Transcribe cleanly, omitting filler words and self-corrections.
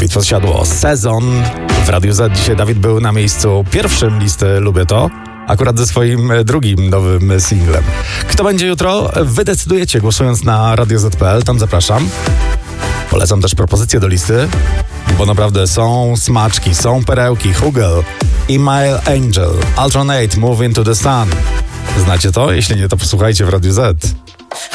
Dawid Podsiadło, Sezon w Radiu Z. Dzisiaj Dawid był na miejscu pierwszym listy Lubię To, akurat ze swoim drugim nowym singlem. Kto będzie jutro? Wy decydujecie, głosując na radioz.pl, tam zapraszam. Polecam też propozycje do listy, bo naprawdę są smaczki, są perełki. Hugel, Email Angel, Alternate, Move Into The Sun. Znacie to? Jeśli nie, to posłuchajcie w Radiu Z.